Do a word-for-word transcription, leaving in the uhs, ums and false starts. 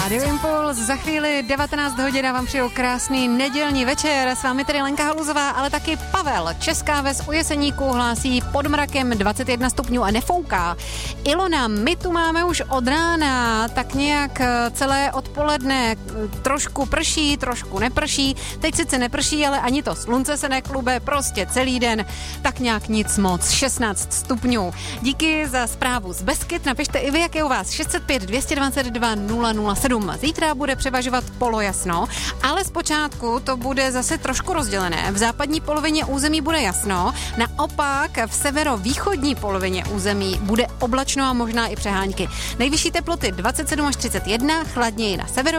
Rádio Impuls, za chvíli devatenáct hodin a vám přeju krásný nedělní večer. S vámi tedy Lenka Haluzová, ale taky Pavel. Česká ves u Jeseníků hlásí pod mrakem dvacet jedna stupňů a nefouká. Ilona, my tu máme už od rána, tak nějak celé odpoledne trošku prší, trošku neprší. Teď sice neprší, ale ani to slunce se neklube, prostě celý den, tak nějak nic moc, šestnáct stupňů. Díky za zprávu z Beskyt, napište i vy, jak je u vás, šest set pět dvě dvacet dva nula nula sedm. Zítra bude převažovat polojasno, ale zpočátku to bude zase trošku rozdělené. V západní polovině území bude jasno, naopak v severovýchodní polovině území bude oblačno a možná i přehánky. Nejvyšší teploty dvacet sedm až třicet jedna, chladněji na severu.